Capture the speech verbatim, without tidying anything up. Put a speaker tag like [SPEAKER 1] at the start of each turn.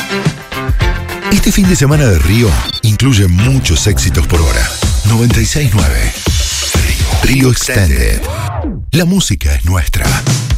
[SPEAKER 1] Este fin de semana de Río incluye muchos éxitos por hora. noventa y seis punto nueve Río Extended. La música es nuestra.